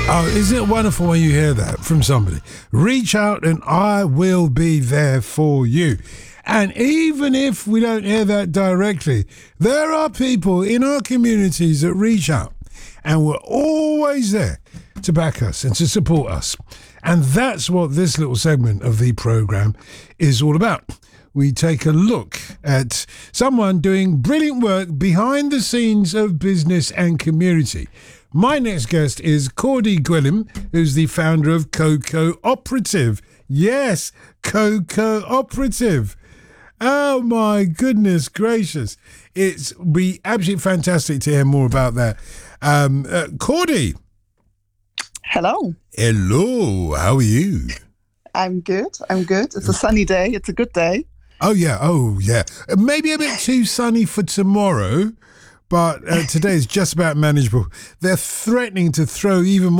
Oh, isn't it wonderful when you hear that from somebody? Reach out and I will be there for you. And even if we don't hear that directly, there are people in our communities that reach out and we're always there to back us and to support us. And that's what this little segment of the programme is all about. We take a look at someone doing brilliant work behind the scenes of business and community. My next guest is Cordy Gwilym, who's the founder of Co-Cooperative. Yes, Co-Cooperative. Oh my goodness gracious. It's be absolutely fantastic to hear more about that. Cordy. Hello. Hello, how are you? I'm good. It's a sunny day. It's a good day. Oh yeah. Maybe a bit too sunny for tomorrow, but today is just about manageable. They're threatening to throw even more